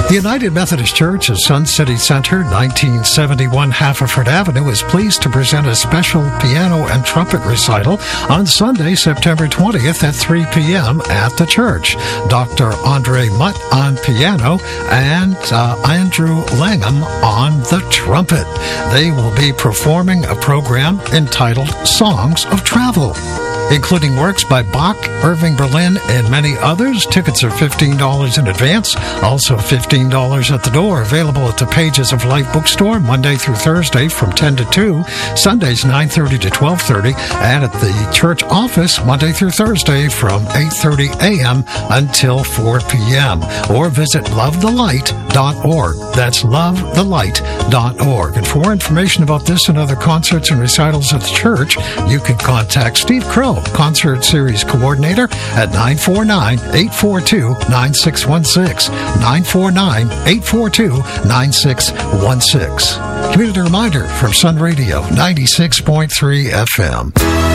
The United Methodist Church of Sun City Center, 1971 Haverford Avenue, is pleased to present a special piano and trumpet recital on Sunday, September 20th at 3 p.m. at the church. Dr. Andre Mutt on piano and Andrew Langham on the trumpet. They will be performing a program entitled Songs of Travel, including works by Bach, Irving Berlin, and many others. Tickets are $15 in advance, also $15 at the door. Available at the Pages of Life bookstore Monday through Thursday from 10 to 2, Sundays 9:30 to 12:30, and at the church office Monday through Thursday from 8:30 a.m. until 4 p.m. Or visit lovethelight.org. That's lovethelight.org. And for more information about this and other concerts and recitals at the church, you can contact Steve Crow, Concert Series Coordinator, at 949-842-9616. 949-842-9616. Community reminder from Sun Radio 96.3 FM.